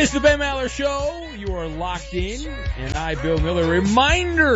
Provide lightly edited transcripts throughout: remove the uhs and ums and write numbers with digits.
is the Ben Maller Show. You are locked in, and I, Bill Miller, reminder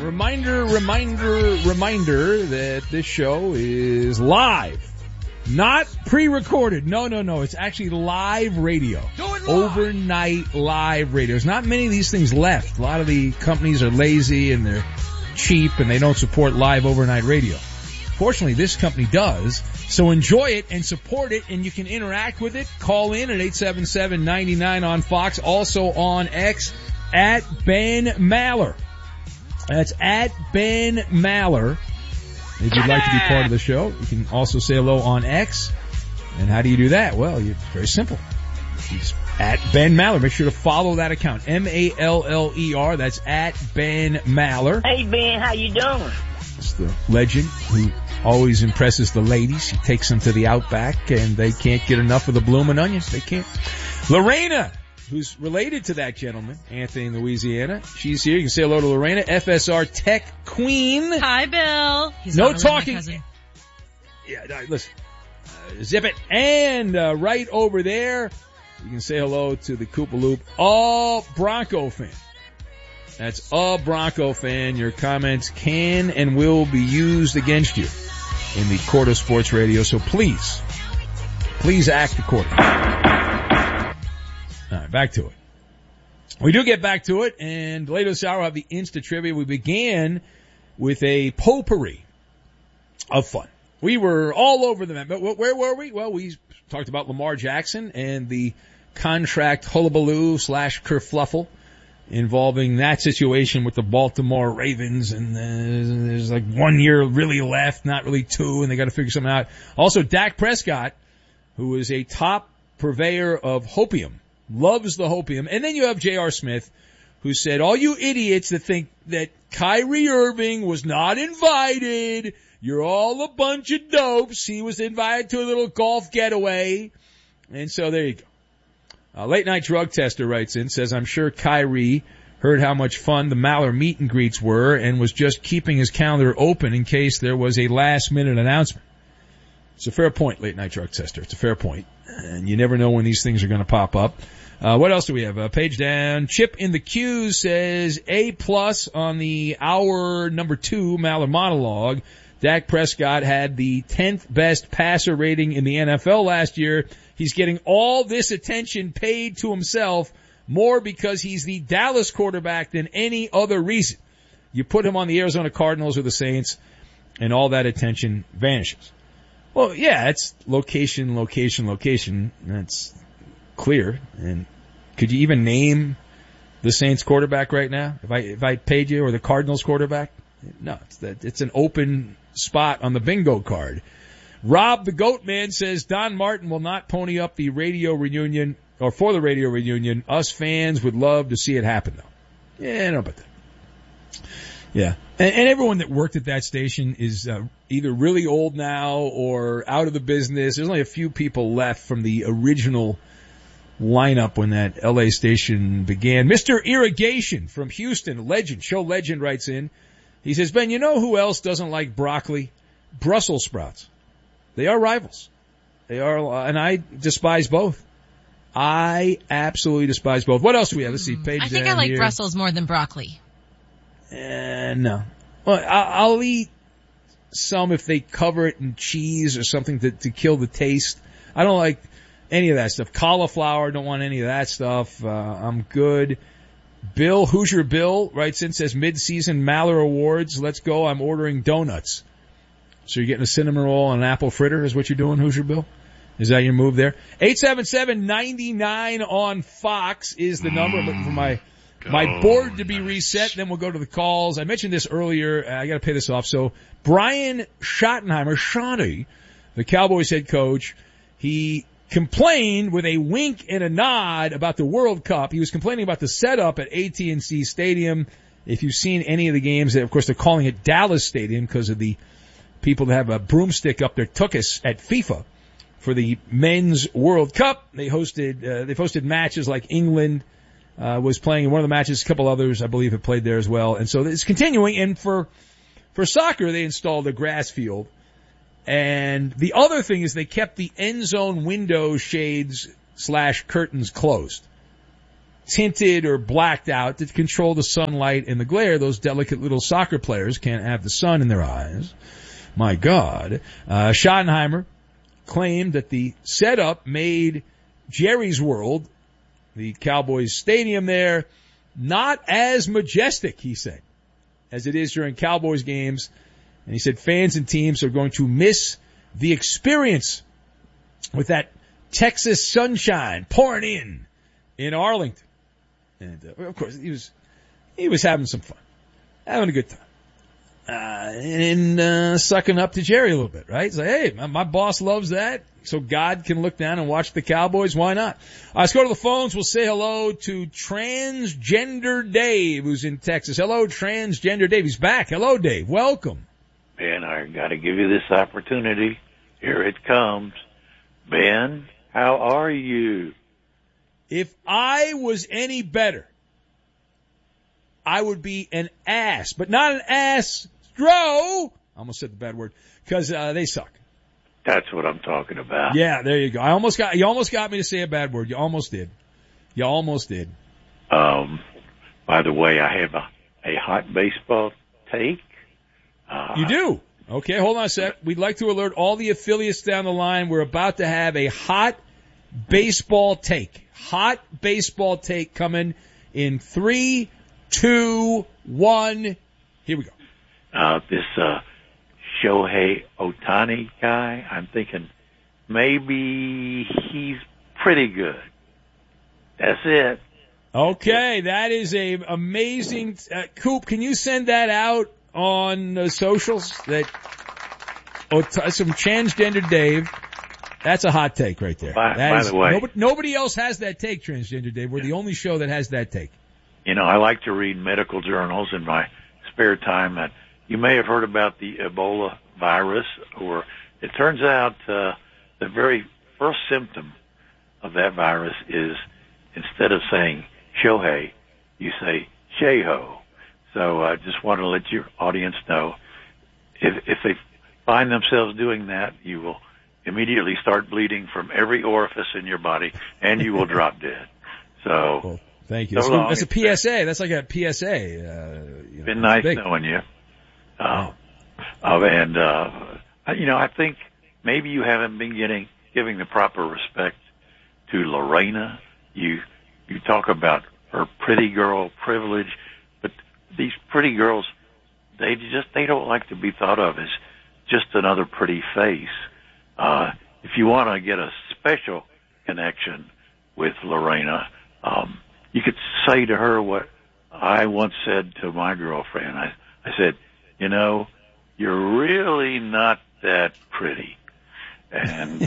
that this show is live. Not pre-recorded. No. It's actually live radio. Overnight live radio. There's not many of these things left. A lot of the companies are lazy and they're cheap and they don't support live overnight radio. Fortunately, this company does. So enjoy it and support it, and you can interact with it. Call in at 877-99 on Fox. Also on X at Ben Maller. That's at Ben Maller. If you'd like to be part of the show, you can also say hello on X. And how do you do that? Well, it's very simple. It's at Ben Maller. Make sure to follow that account. Maller. That's at Ben Maller. Hey, Ben, how you doing? It's the legend who always impresses the ladies. He takes them to the Outback, and they can't get enough of the bloomin' onions. They can't. Lorena, who's related to that gentleman, Anthony in Louisiana. She's here. You can say hello to Lorena, FSR Tech Queen. Hi, Bill. He's no talking. Yeah, listen. Zip it. And right over there, you can say hello to the Koopa Loop, a Bronco fan. That's a Bronco fan. Your comments can and will be used against you in the court of sports radio. So please act accordingly. All right, back to it. We do get back to it, and later this hour we'll have the Insta Trivia. We began with a potpourri of fun. We were all over the map. But where were we? Well, we talked about Lamar Jackson and the contract hullabaloo / kerfluffle involving that situation with the Baltimore Ravens, and there's like 1 year really left, not really two, and they got to figure something out. Also, Dak Prescott, who is a top purveyor of hopium, loves the hopium. And then you have J.R. Smith, who said, all you idiots that think that Kyrie Irving was not invited, you're all a bunch of dopes. He was invited to a little golf getaway. And so there you go. Late Night Drug Tester writes in, says, I'm sure Kyrie heard how much fun the Maller meet and greets were and was just keeping his calendar open in case there was a last-minute announcement. It's a fair point, Late Night Drug Tester. It's a fair point. And you never know when these things are going to pop up. What else do we have? Page down. Chip in the queue says A+ on the hour number 2 Maller monologue. Dak Prescott had the 10th best passer rating in the NFL last year. He's getting all this attention paid to himself more because he's the Dallas quarterback than any other reason. You put him on the Arizona Cardinals or the Saints, and all that attention vanishes. Well, yeah, it's location. That's clear. And could you even name the Saints quarterback right now? If I paid you, or the Cardinals quarterback? No, it's an open spot on the bingo card. Rob the Goat Man says Don Martin will not pony up the radio reunion, or for the radio reunion. Us fans would love to see it happen, though. Yeah, I don't know about that. Yeah. And everyone that worked at that station is either really old now or out of the business. There's only a few people left from the original lineup when that LA station began. Mr. Irrigation from Houston, legend, show legend, writes in. He says, Ben, you know who else doesn't like broccoli? Brussels sprouts. They are rivals. They are, and I despise both. I absolutely despise both. What else do we have? Let's see. Page I think down I like here. Brussels more than broccoli. No. Well, I'll eat some if they cover it in cheese or something to kill the taste. I don't like any of that stuff. Cauliflower, don't want any of that stuff. I'm good. Bill, Hoosier Bill, writes in, says mid-season Maller Awards. Let's go. I'm ordering donuts. So you're getting a cinnamon roll and an apple fritter is what you're doing, Hoosier Bill? Is that your move there? 877-99 on Fox is the number. I'm looking for my board to be reset. Then we'll go to the calls. I mentioned this earlier. I got to pay this off. So Brian Schottenheimer, Schotty, the Cowboys head coach, he complained with a wink and a nod about the World Cup. He was complaining about the setup at AT&T Stadium. If you've seen any of the games, of course, they're calling it Dallas Stadium because of the people that have a broomstick up their tuchus at FIFA for the Men's World Cup. They've hosted matches like England was playing in one of the matches. A couple others, I believe, have played there as well. And so it's continuing. And for soccer, they installed a grass field. And the other thing is they kept the end zone window shades / curtains closed. tinted or blacked out to control the sunlight and the glare. Those delicate little soccer players can't have the sun in their eyes. My God. Schottenheimer claimed that the setup made Jerry's World, the Cowboys stadium there, not as majestic, he said, as it is during Cowboys games. And he said fans and teams are going to miss the experience with that Texas sunshine pouring in Arlington. And of course, he was having some fun, having a good time, and sucking up to Jerry a little bit, right? He's like, hey, my boss loves that, so God can look down and watch the Cowboys. Why not? Let's go to the phones. We'll say hello to Transgender Dave, who's in Texas. Hello, Transgender Dave. He's back. Hello, Dave. Welcome. Ben, I got to give you this opportunity. Here it comes. Ben, how are you? If I was any better, I would be an ass, but not an ass. I almost said the bad word because they suck. That's what I'm talking about. Yeah, there you go. You almost got me to say a bad word. You almost did. By the way, I have a hot baseball take. You do? Okay, hold on a sec. We'd like to alert all the affiliates down the line. We're about to have a hot baseball take. Hot baseball take coming in 3, 2, 1. Here we go. This Shohei Ohtani guy, I'm thinking maybe he's pretty good. That's it. Okay, that is a amazing. Coop, can you send that out on socials? That some Transgender Dave. That's a hot take right there. By the way, nobody else has that take, Transgender Dave. We're the only show that has that take. You know, I like to read medical journals in my spare time. And you may have heard about the Ebola virus, or it turns out the very first symptom of that virus is, instead of saying Shohei, you say Sheho. So I just want to let your audience know, if they find themselves doing that, you will immediately start bleeding from every orifice in your body, and you will drop dead. So, well, thank you. That's a PSA. That's like a PSA. Been nice knowing you. I think maybe you haven't been giving the proper respect to Lorena. You talk about her pretty girl privilege, but these pretty girls, they don't like to be thought of as just another pretty face. If you want to get a special connection with Lorena, you could say to her what I once said to my girlfriend. I said, you know, you're really not that pretty. And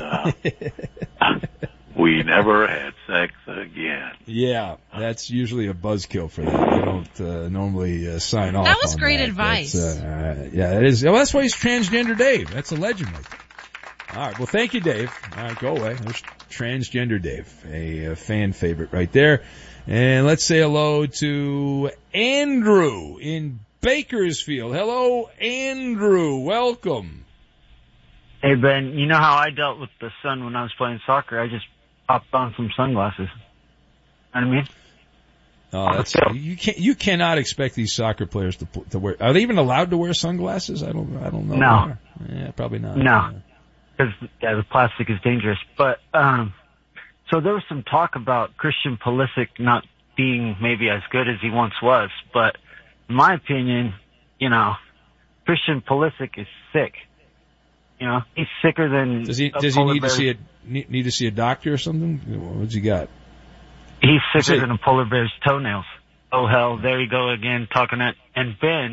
we never had sex again. Yeah, that's usually a buzzkill for that. They don't normally sign off. That was on great that. advice. Yeah, that is. Well, that's why he's Transgender Dave. That's a legend. All right. Well, thank you, Dave. All right, go away. There's Transgender Dave, a fan favorite right there. And let's say hello to Andrew in Bakersfield. Hello, Andrew. Welcome. Hey, Ben, you know how I dealt with the sun when I was playing soccer? I just popped on some sunglasses. You know what I mean? Oh, you cannot expect these soccer players to wear. Are they even allowed to wear sunglasses? I don't know. No. Yeah, probably not. No. Because the plastic is dangerous. But so there was some talk about Christian Pulisic not being maybe as good as he once was. But in my opinion, Christian Pulisic is sick. He's sicker than. Does he need to see a doctor or something? What's he got? He's sicker than a polar bear's toenails. Oh hell, there you go again talking that. And Ben.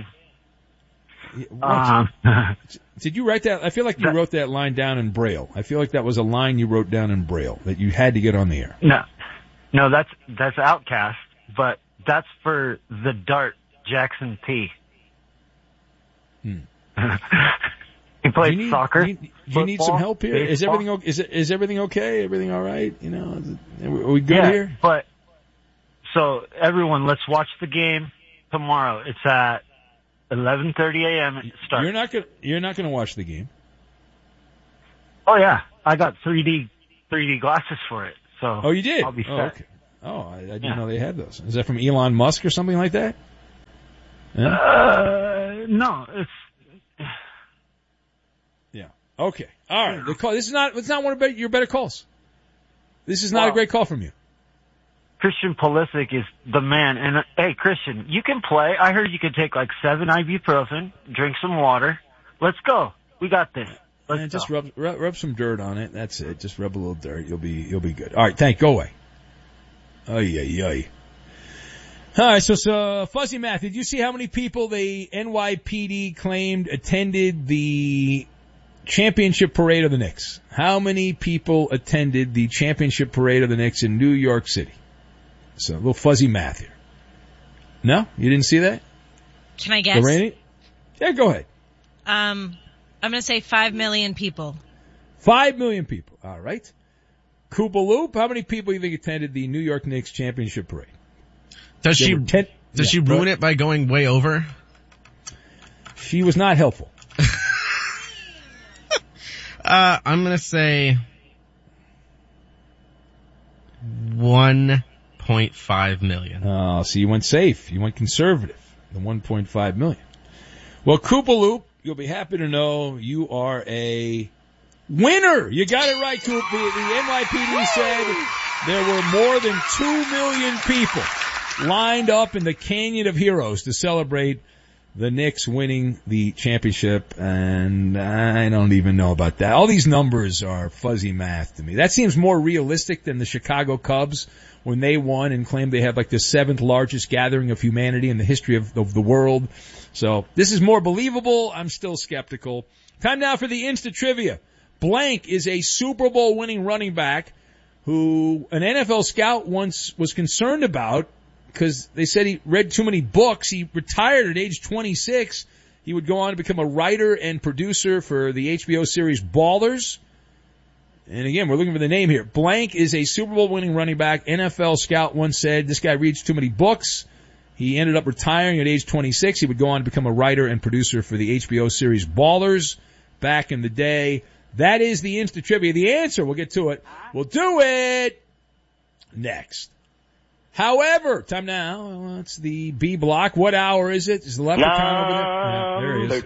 Did you write that? I feel like you wrote that line down in Braille. I feel like that was a line you wrote down in Braille that you had to get on the air. No, that's Outcast, but that's for the Dart Jackson P. He played soccer. Do you need some help here? Baseball. Is everything okay? Everything all right? Are we good here? But so everyone, let's watch the game tomorrow. It's at 11:30 a.m. It starts. You're not gonna watch the game. Oh yeah, I got 3D glasses for it. So oh, you did? I'll be set. Okay. Oh, I didn't know they had those. Is that from Elon Musk or something like that? Yeah? No, it's... Yeah. Okay. All right. It's not one of your better calls. This is not a great call from you. Christian Pulisic is the man. And, hey, Christian, you can play. I heard you could take like 7 ibuprofen, drink some water. Let's go. We got this. Just rub some dirt on it. That's it. Just rub a little dirt. You'll be good. All right. Go away. Ay. All right. So Fuzzy Math, did you see how many people the NYPD claimed attended the championship parade of the Knicks? How many people attended the championship parade of the Knicks in New York City? So a little fuzzy math here. No? You didn't see that? Can I guess? Lorraine? Yeah, go ahead. I'm going to say 5 million people. 5 million people. All right. Koopa Loop, how many people do you think attended the New York Knicks championship parade? Does she ruin it by going way over? She was not helpful. I'm going to say 1.5 million. Oh, so you went safe. You went conservative. The 1.5 million. Well, Koopa Loop, you'll be happy to know you are a winner. You got it right, Koopa. The NYPD said there were more than 2 million people lined up in the Canyon of Heroes to celebrate the Knicks winning the championship, and I don't even know about that. All these numbers are fuzzy math to me. That seems more realistic than the Chicago Cubs when they won and claimed they had like the 7th largest gathering of humanity in the history of the world. So this is more believable. I'm still skeptical. Time now for the Insta Trivia. Blank is a Super Bowl winning running back who an NFL scout once was concerned about because they said he read too many books. He retired at age 26. He would go on to become a writer and producer for the HBO series Ballers. And again, we're looking for the name here. Blank is a Super Bowl winning running back. NFL scout once said this guy reads too many books. He ended up retiring at age 26. He would go on to become a writer and producer for the HBO series Ballers back in the day. That is the Insta Trivia. The answer, we'll get to it. We'll do it next. However, time now. It's the B block. What hour is it? Is the leprechaun over there? Yeah, there he is.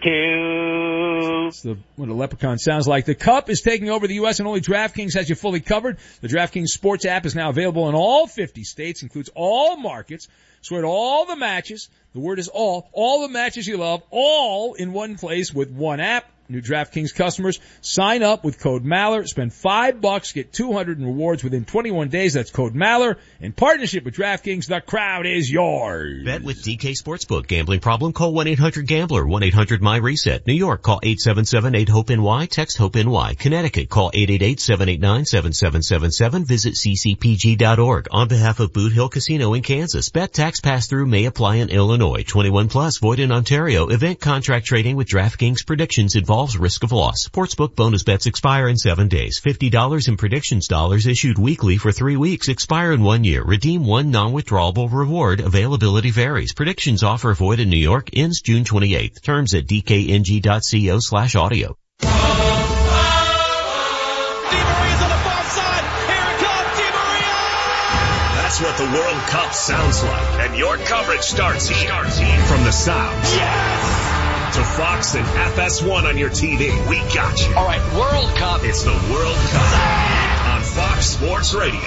It's what a leprechaun sounds like. The Cup is taking over the U.S. and only DraftKings has you fully covered. The DraftKings Sports app is now available in all 50 states, includes all markets. Swear to all the matches. The word is all the matches you love, all in one place with one app. New DraftKings customers, sign up with code Maller. Spend $5, get $200 in rewards within 21 days. That's code Maller. In partnership with DraftKings, the crowd is yours. Bet with DK Sportsbook. Gambling problem? Call 1-800-GAMBLER. 1-800-MY-RESET. New York, call 877-8-HOPE-NY. Text HOPE-NY. Connecticut, call 888-789-7777. Visit ccpg.org. On behalf of Boot Hill Casino in Kansas, bet tax pass-through may apply in Illinois. 21 plus, void in Ontario. Event contract trading with DraftKings predictions involves risk of loss. Sportsbook bonus bets expire in 7 days. $50 in predictions dollars issued weekly for 3 weeks. Expire in 1 year. Redeem one non-withdrawable reward. Availability varies. Predictions offer void in New York. Ends June 28th. Terms at dkng.co/audio. That's what the World Cup sounds like. And your coverage starts here. From the sound. Yes! To Fox and FS1 on your TV. We got you. All right, World Cup. It's the World Cup on Fox Sports Radio.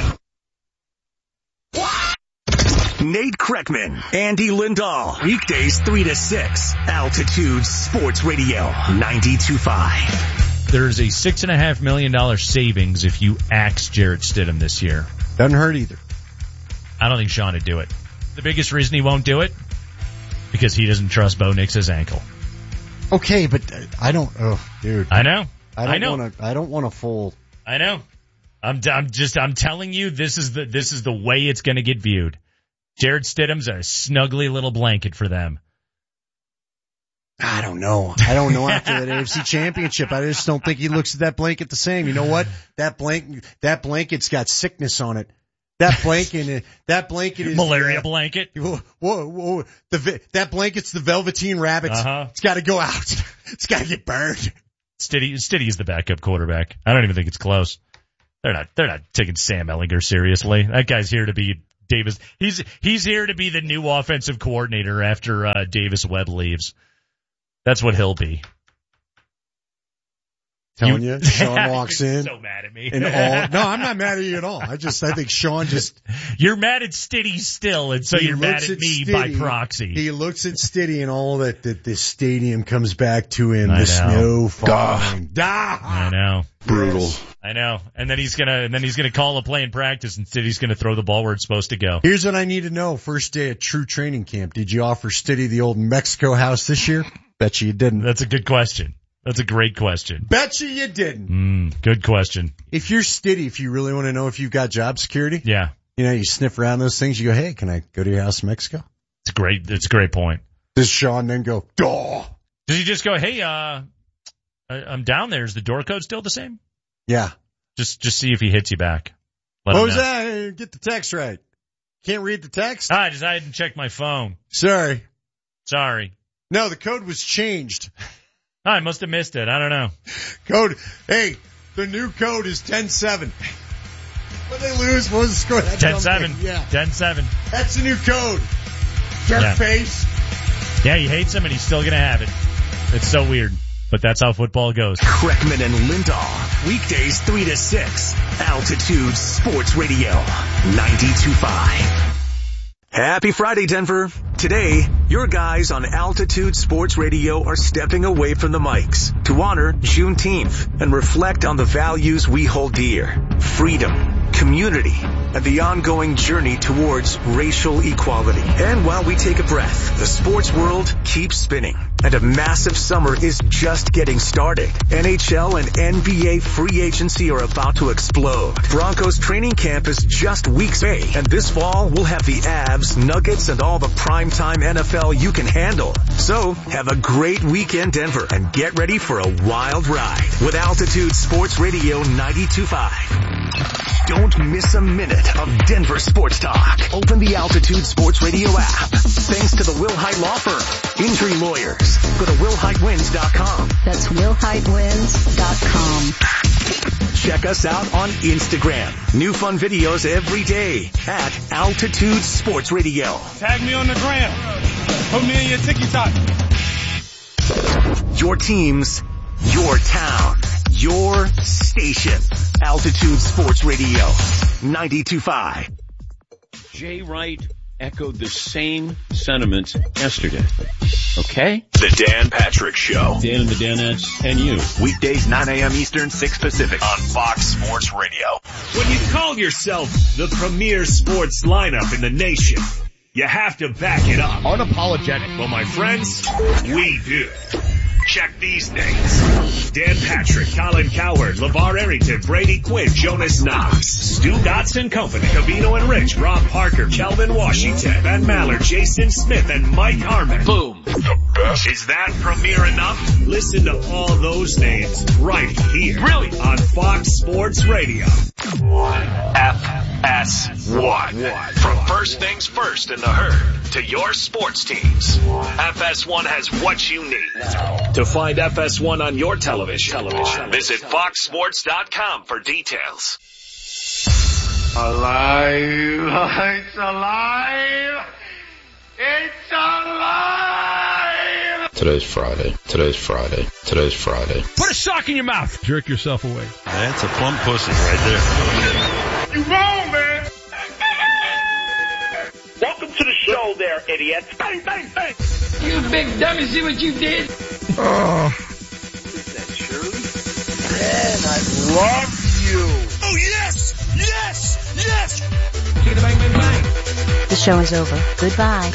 Nate Kreckman, Andy Lindahl. Weekdays 3 to 6. Altitude Sports Radio 92.5. There's a $6.5 million savings if you axe Jarrett Stidham this year. Doesn't hurt either. I don't think Sean would do it. The biggest reason he won't do it? Because he doesn't trust Bo Nix's ankle. Okay, but I don't. Oh, dude. I know. I don't want a full. I know. I'm telling you, this is the way it's going to get viewed. Jarrett Stidham's a snuggly little blanket for them. I don't know after that AFC Championship. I just don't think he looks at that blanket the same. You know what? That blanket's got sickness on it. That blanket is malaria blanket. Whoa! That blanket's the Velveteen Rabbit. It's got to go out. It's got to get burned. Stiddy's the backup quarterback. I don't even think it's close. They're not taking Sam Ehlinger seriously. That guy's here to be Davis. He's here to be the new offensive coordinator after Davis Webb leaves. That's what he'll be. Telling you, Sean walks in. So mad at me. No, I'm not mad at you at all. I think Sean just. You're mad at Stiddy still, and so you're mad at me by proxy. He looks at Stiddy and all that the stadium comes back to him. The snow falling. I know. Brutal. I know. And then he's gonna call a play in practice, and Stiddy's gonna throw the ball where it's supposed to go. Here's what I need to know. First day at true training camp. Did you offer Stiddy the old Mexico house this year? Bet you didn't. That's a good question. That's a great question. Bet you didn't. Good question. If you're Stiddy, if you really want to know if you've got job security, yeah, you sniff around those things. You go, hey, can I go to your house in Mexico? It's a great point. Does Sean then go, duh? Does he just go, hey, I'm down there. Is the door code still the same? Yeah. Just see if he hits you back. What was that? Get the text right. Can't read the text? I didn't check my phone. Sorry. No, the code was changed. I must have missed it. I don't know. Hey, the new code is 10-7. When they lose, what was the score? 10-7. Yeah. 10-7. That's the new code. Jerk face. Yeah, he hates him and he's still going to have it. It's so weird. But that's how football goes. Kreckman and Lindahl. Weekdays 3 to 6. Altitude Sports Radio. 92.5. Happy Friday, Denver. Today, your guys on Altitude Sports Radio are stepping away from the mics to honor Juneteenth and reflect on the values we hold dear. Freedom, community, and the ongoing journey towards racial equality. And while we take a breath, the sports world keeps spinning. And a massive summer is just getting started. NHL and NBA free agency are about to explode. Broncos training camp is just weeks away. And this fall, we'll have the Avs, Nuggets, and all the primetime NFL you can handle. So, have a great weekend, Denver, and get ready for a wild ride with Altitude Sports Radio 92.5. Don't miss a minute of Denver sports talk. Open the Altitude Sports Radio app. Thanks to the Wilhite Law Firm. Injury lawyers. Go to WilhiteWins.com. That's WilhiteWins.com. Check us out on Instagram. New fun videos every day at Altitude Sports Radio. Tag me on the gram. Put me in your TikTok. Your teams, your town, your station. Altitude Sports Radio, 92.5. Jay Wright echoed the same sentiments yesterday. Okay? The Dan Patrick Show. Dan and the Danettes and you. Weekdays 9 a.m. Eastern, 6 Pacific on Fox Sports Radio. When you call yourself the premier sports lineup in the nation, you have to back it up. Unapologetic. Well, my friends, we do. Check these names. Dan Patrick, Colin Cowherd, LeVar Arrington, Brady Quinn, Jonas Knox, Stu Dotson Company, Cavino and Rich, Rob Parker, Kelvin Washington, Ben Maller, Jason Smith, and Mike Harmon. Boom. The best. Is that premier enough? Listen to all those names right here. Really? On Fox Sports Radio. FS1. From first things first in the herd to your sports teams, FS1 has what you need. To find FS1 on your television, visit foxsports.com for details. Alive! It's alive! It's alive! Today's Friday. Put a sock in your mouth. Jerk yourself away. That's a plump pussy right there. You wrong, man! Welcome to the show there, idiot. Bang, bang, bang! You big dummy, see what you did? Oh. Is that Shirley? Man, I love you. Oh, yes! Yes! Yes! Bang, bang, bang. The show is over. Goodbye.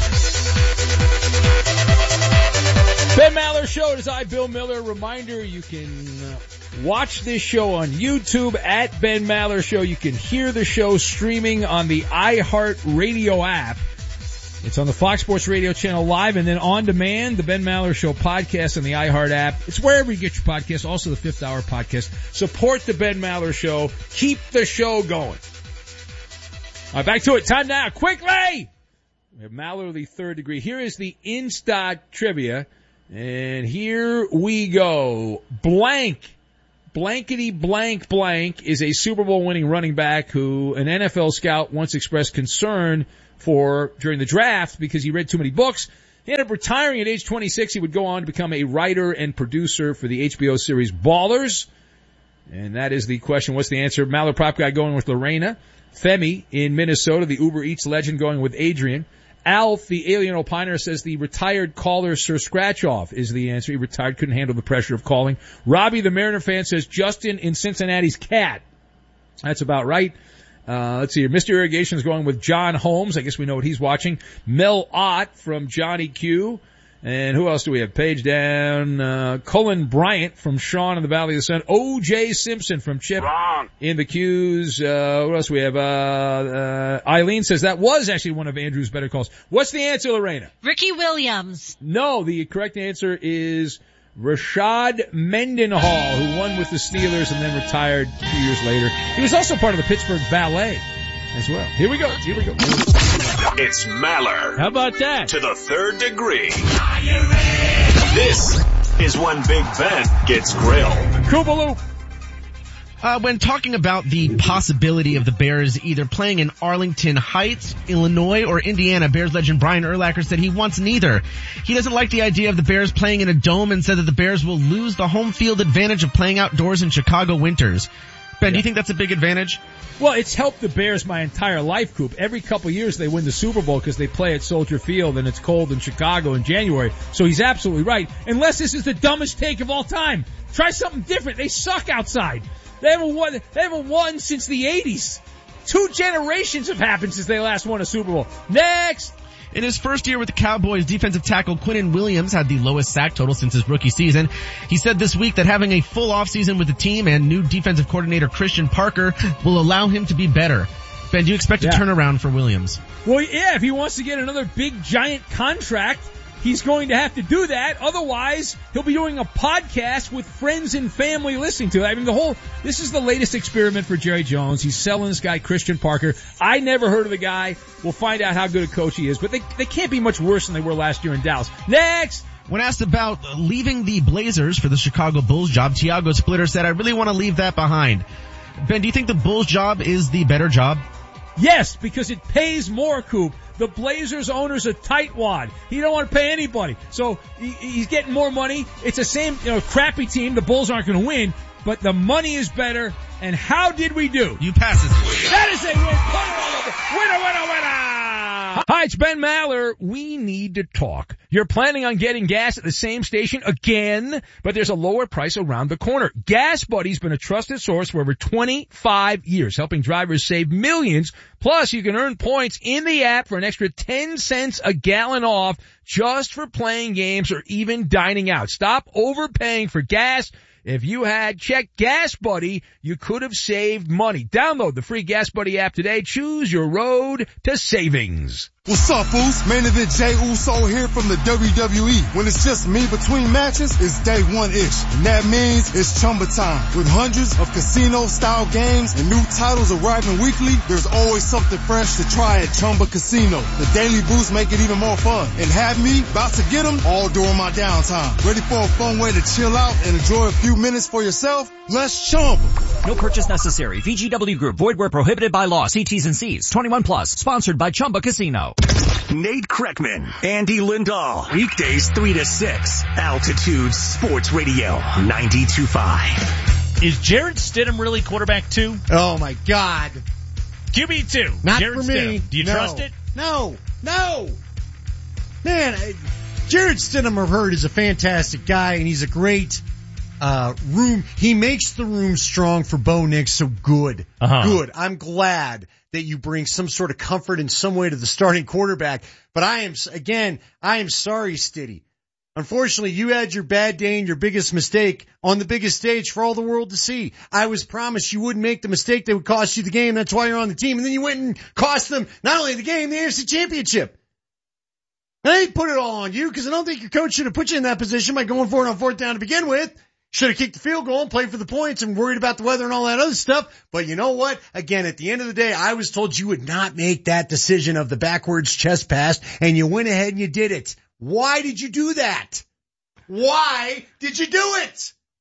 Ben Maller Show. It is I, Bill Miller. Reminder, you can watch this show on YouTube at Ben Maller Show. You can hear the show streaming on the iHeart Radio app. It's on the Fox Sports Radio channel live and then on demand, the Ben Maller Show podcast on the iHeart app. It's wherever you get your podcasts, also the Fifth Hour podcast. Support the Ben Maller Show. Keep the show going. All right, back to it. Time now. Quickly! We have Maller, the third degree. Here is the in-stock trivia. And here we go. Blank blankety blank blank is a Super Bowl winning running back who an NFL scout once expressed concern for during the draft because he read too many books. He ended up retiring at age 26. He would go on to become a writer and producer for the HBO series Ballers. And that is the question. What's the answer? Maller Prop Guy going with Lorena. Femi in Minnesota, the Uber Eats legend, going with Adrian. Alf, the alien opiner, says the retired caller Sir Scratchoff is the answer. He retired, couldn't handle the pressure of calling. Robbie, the Mariner fan, says Justin in Cincinnati's cat. That's about right. Let's see here. Mr. Irrigation is going with John Holmes. I guess we know what he's watching. Mel Ott from Johnny Q. And who else do we have? Page down. Cullen Bryant from Sean in the Valley of the Sun. O.J. Simpson from Chip. Wrong. In the Q's. What else do we have? Eileen says that was actually one of Andrew's better calls. What's the answer, Lorena? Ricky Williams. No, the correct answer is Rashad Mendenhall, who won with the Steelers and then retired 2 years later. He was also part of the Pittsburgh Ballet as well. Here we go. It's Maller. How about that? To the third degree. This is when Big Ben gets grilled. Koopaloop. When talking about the possibility of the Bears either playing in Arlington Heights, Illinois, or Indiana, Bears legend Brian Urlacher said he wants neither. He doesn't like the idea of the Bears playing in a dome and said that the Bears will lose the home field advantage of playing outdoors in Chicago winters. Ben, do you think that's a big advantage? Well, it's helped the Bears my entire life, Coop. Every couple of years they win the Super Bowl because they play at Soldier Field and it's cold in Chicago in January. So he's absolutely right. Unless this is the dumbest take of all time. Try something different. They suck outside. They haven't won since the 80s. 2 generations have happened since they last won a Super Bowl. Next! In his first year with the Cowboys, defensive tackle Quinnen Williams had the lowest sack total since his rookie season. He said this week that having a full offseason with the team and new defensive coordinator Christian Parker will allow him to be better. Ben, do you expect a turnaround for Williams? Well, yeah, if he wants to get another big, giant contract, he's going to have to do that. Otherwise, he'll be doing a podcast with friends and family listening to it. I mean, this is the latest experiment for Jerry Jones. He's selling this guy, Christian Parker. I never heard of the guy. We'll find out how good a coach he is. But they can't be much worse than they were last year in Dallas. Next! When asked about leaving the Blazers for the Chicago Bulls job, Tiago Splitter said, I really want to leave that behind. Ben, do you think the Bulls job is the better job? Yes, because it pays more, Coop. The Blazers owner's a tightwad. He don't want to pay anybody. So he's getting more money. It's the same, crappy team. The Bulls aren't going to win, but the money is better. And how did we do? You pass it. That is a win. Winner. Hi, it's Ben Maller. We need to talk. You're planning on getting gas at the same station again, but there's a lower price around the corner. Gas Buddy's been a trusted source for over 25 years, helping drivers save millions. Plus, you can earn points in the app for an extra 10 cents a gallon off just for playing games or even dining out. Stop overpaying for gas. If you had checked Gas Buddy, you could have saved money. Download the free Gas Buddy app today. Choose your road to savings. What's up, Foos? Main event Jey Uso here from the WWE. When it's just me between matches, it's day one-ish. And that means it's Chumba time. With hundreds of casino-style games and new titles arriving weekly, there's always something fresh to try at Chumba Casino. The daily boosts make it even more fun. And have me about to get them all during my downtime. Ready for a fun way to chill out and enjoy a few minutes for yourself? Let's Chumba. No purchase necessary. VGW Group. Void where prohibited by law. See T's and C's. 21 plus. Sponsored by Chumba Casino. Nate Kreckman, Andy Lindahl. Weekdays 3 to 6. Altitude Sports Radio 92.5. Is Jarrett Stidham really quarterback 2? Oh my God. QB2. Not Jarrett for me. Stidham. Do you trust it? No. Man, Jarrett Stidham, I've heard, is a fantastic guy, and he's a great room. He makes the room strong for Bo Nix, so good. Good. I'm glad that you bring some sort of comfort in some way to the starting quarterback. But I am sorry, Stiddy. Unfortunately, you had your bad day and your biggest mistake on the biggest stage for all the world to see. I was promised you wouldn't make the mistake that would cost you the game. That's why you're on the team. And then you went and cost them not only the game, the AFC Championship. And I didn't put it all on you because I don't think your coach should have put you in that position by going for it on fourth down to begin with. Should have kicked the field goal and played for the points and worried about the weather and all that other stuff. But you know what? Again, at the end of the day, I was told you would not make that decision of the backwards chest pass, and you went ahead and you did it. Why did you do that? Why did you do it?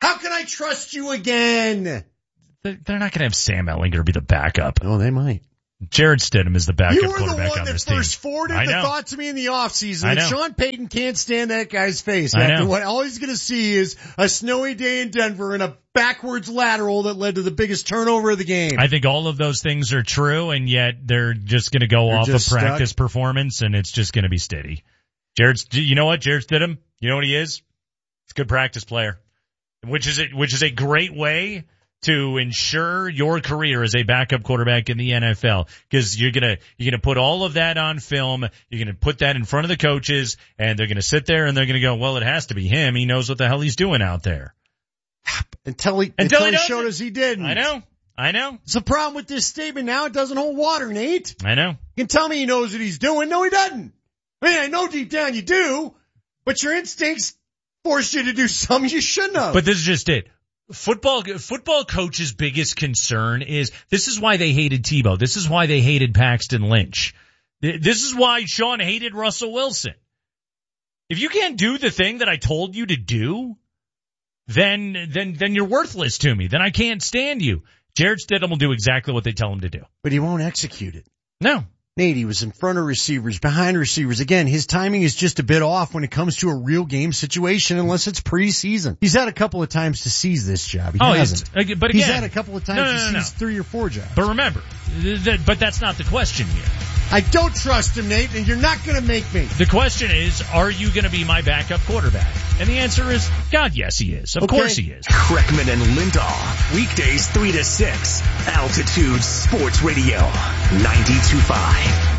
How can I trust you again? They're not going to have Sam Ehlinger be the backup. Oh, they might. Jared Stidham is the backup quarterback on this team. You were the one that first forwarded the thought to me in the offseason that Sean Payton can't stand that guy's face. After what all he's going to see is a snowy day in Denver and a backwards lateral that led to the biggest turnover of the game. I think all of those things are true, and yet they're just going to go off of practice performance, and it's just going to be steady. You know what? Jared Stidham, you know what he is? He's a good practice player, which is a great way to ensure your career as a backup quarterback in the NFL, because you're gonna put all of that on film. You're gonna put that in front of the coaches, and they're gonna sit there and they're gonna go, well, it has to be him. He knows what the hell he's doing out there. Until he showed us he didn't. I know. It's a problem with this statement now. It doesn't hold water, Nate. I know. You can tell me he knows what he's doing. No, he doesn't. I mean, I know deep down you do, but your instincts force you to do something you shouldn't have. But this is just it. Football coach's biggest concern is, this is why they hated Tebow. This is why they hated Paxton Lynch. This is why Sean hated Russell Wilson. If you can't do the thing that I told you to do, then you're worthless to me. Then I can't stand you. Jared Stidham will do exactly what they tell him to do. But he won't execute it. No. Nate, he was in front of receivers, behind receivers. Again, his timing is just a bit off when it comes to a real game situation, unless it's preseason. He's had a couple of times to seize this job. He hasn't. But again, he's had a couple of times to seize 3 or 4 jobs. But remember, but that's not the question here. I don't trust him, Nate, and you're not going to make me. The question is, are you going to be my backup quarterback? And the answer is, God, yes, he is. Of course he is. Kreckman and Lindahl, weekdays 3 to 6, Altitude Sports Radio, 92.5.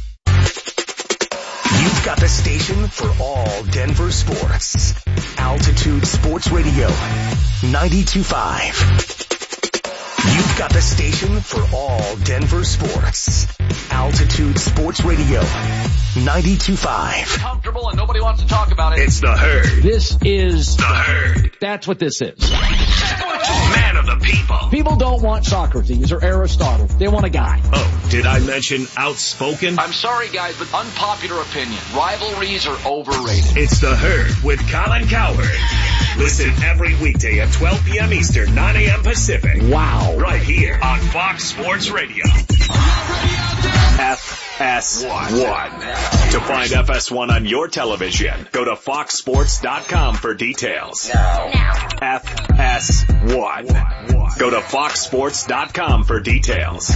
You've got the station for all Denver sports. Altitude Sports Radio, 92.5. You've got the station for all Denver sports. Altitude Sports Radio, 92.5. Comfortable and nobody wants to talk about it. It's the Herd. This is the Herd. That's what this is. Man of the people. People don't want Socrates or Aristotle. They want a guy. Oh, did I mention outspoken? I'm sorry, guys, but unpopular opinion. Rivalries are overrated. It's the Herd with Colin Cowherd. Listen every weekday at 12 p.m. Eastern, 9 a.m. Pacific. Wow. Right here on Fox Sports Radio. FS1. To find FS1 on your television, go to foxsports.com for details. Now. FS1. Go to foxsports.com for details.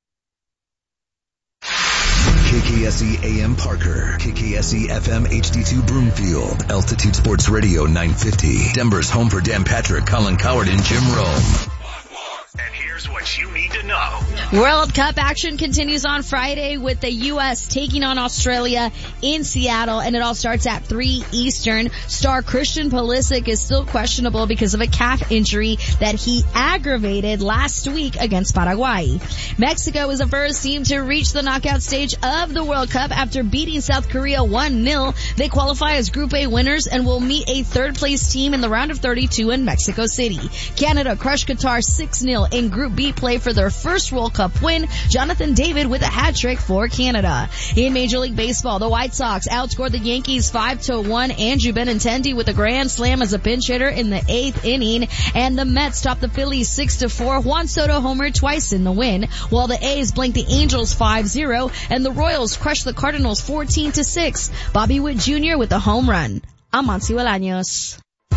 KKSE AM Parker, KKSE FM HD2 Broomfield, Altitude Sports Radio 950, Denver's home for Dan Patrick, Colin Cowherd, and Jim Rome. And here's what you need to know. World Cup action continues on Friday with the U.S. taking on Australia in Seattle, and it all starts at 3 Eastern. Star Christian Pulisic is still questionable because of a calf injury that he aggravated last week against Paraguay. Mexico is the first team to reach the knockout stage of the World Cup after beating South Korea 1-0. They qualify as Group A winners and will meet a third-place team in the round of 32 in Mexico City. Canada crushed Qatar 6-0 in Group B play for their first World Cup win. Jonathan David with a hat trick for Canada. In Major League Baseball, the White Sox outscored the Yankees 5-1. Andrew Benintendi with a grand slam as a pinch hitter in the 8th inning. And the Mets topped the Phillies 6-4. Juan Soto homered twice in the win, while the A's blanked the Angels 5-0 and the Royals crushed the Cardinals 14-6. Bobby Witt Jr. with a home run. I'm Monty Bolaños.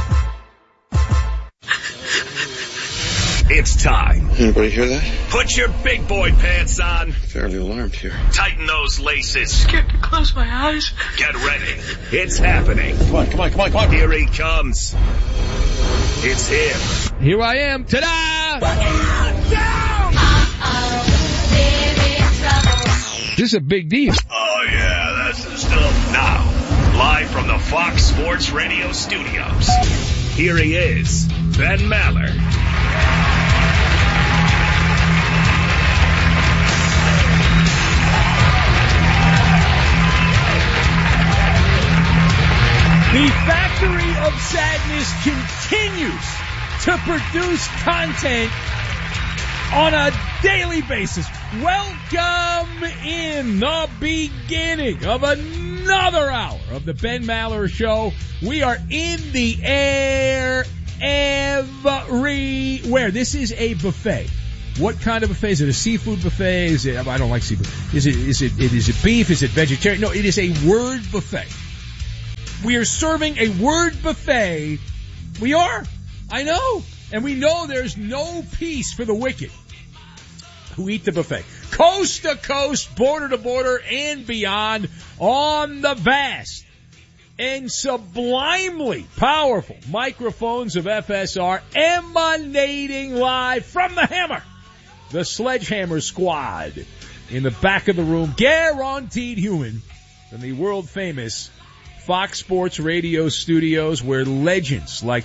It's time. Anybody hear that? Put your big boy pants on. Fairly alarmed here. Tighten those laces. Scared to close my eyes. Get ready. It's happening. Come on. Here he comes. It's him. Here I am. Ta-da! This is a big deal. Oh yeah, that's the stuff. Now, live from the Fox Sports Radio studios, here he is, Ben Maller. The Factory of Sadness continues to produce content on a daily basis. Welcome in the beginning of another hour of the Ben Maller Show. We are in the air everywhere. This is a buffet. What kind of buffet? Is it a seafood buffet? Is it, I don't like seafood. Is it beef? Is it vegetarian? No, it is a word buffet. We are serving a word buffet. We are. I know. And we know there's no peace for the wicked who eat the buffet. Coast to coast, border to border, and beyond on the vast and sublimely powerful microphones of FSR emanating live from the Hammer. The Sledgehammer Squad in the back of the room, guaranteed human, from the world famous Fox Sports Radio studios, where legends like